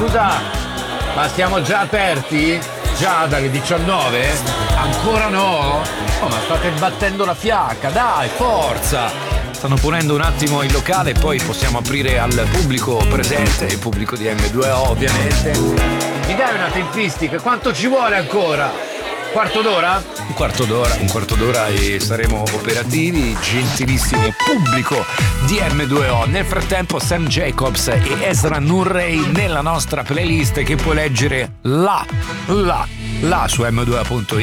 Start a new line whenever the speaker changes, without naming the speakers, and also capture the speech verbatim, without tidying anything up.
scusa, ma siamo già aperti? Già dalle diciannove? Ancora no? Oh, ma state battendo la fiacca, dai, forza!
Stanno pulendo un attimo il locale e poi possiamo aprire al pubblico presente, il pubblico di M due O ovviamente.
Mi dai una tempistica? Quanto ci vuole ancora? Quarto d'ora?
Un quarto d'ora, un quarto d'ora e saremo operativi, gentilissimo pubblico di M due O. Nel frattempo Sam Jacobs e Ezra Nurray nella nostra playlist che puoi leggere là, là, là su M due O punto it.